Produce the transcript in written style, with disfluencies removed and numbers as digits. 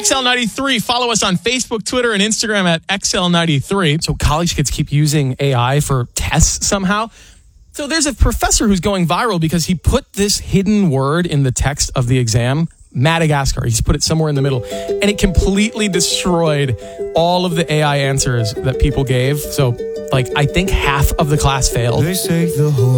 XL93. Follow us on Facebook, Twitter, and Instagram at XL93. So college kids keep using AI for tests somehow. So there's a professor who's going viral because he put this hidden word in the text of the exam, Madagascar. He's put it somewhere in the middle, and it completely destroyed all of the AI answers that people gave. So, I think half of the class failed. They say the whole